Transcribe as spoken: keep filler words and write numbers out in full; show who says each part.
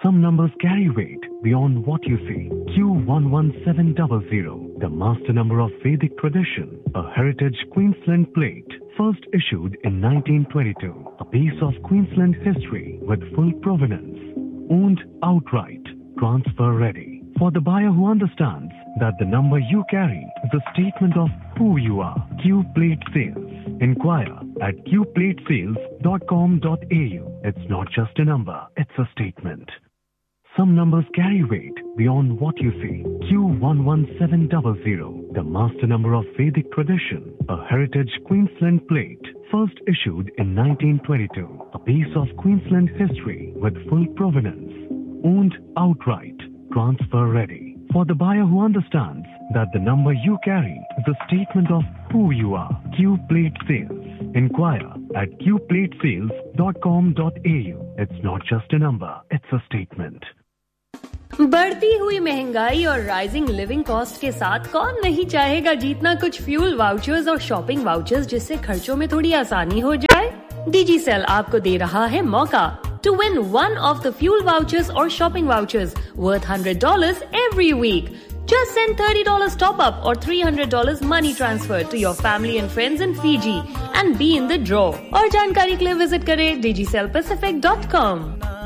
Speaker 1: Some numbers carry weight beyond what you see. Q one one seven zero zero, the master number of Vedic tradition, a heritage Queensland plate, first issued in nineteen twenty-two. A piece of Queensland history with full provenance, owned outright, transfer ready. For the buyer who understands that the number you carry is a statement of who you are. Q Plate Sales. Inquire at q plate sales dot com dot a u. It's not just a number, it's a statement. Some numbers carry weight beyond what you see. Q one one seven zero zero, the master number of Vedic tradition, a heritage Queensland plate, first issued in nineteen twenty-two. A piece of Queensland history with full provenance, owned outright, transfer ready. For the buyer who understands that the number you carry is a statement of who you are. Q Plate Sales. Inquire at q plate sales dot com dot a u. It's not just a number, it's a statement.
Speaker 2: बढ़ती हुई महंगाई और rising living cost के साथ कौन नहीं चाहेगा जीतना कुछ फ्यूल वाउचर्स और शॉपिंग वाउचर्स जिससे खर्चों में थोड़ी आसानी हो जाए। डिजीसेल आपको दे रहा है मौका to win one of the fuel vouchers or shopping vouchers worth one hundred dollars every week. Just send thirty dollars top up or three hundred dollars money transfer to your family and friends in Fiji and be in the draw. और जानकारी के लिए visit करें digicel pacific dot com.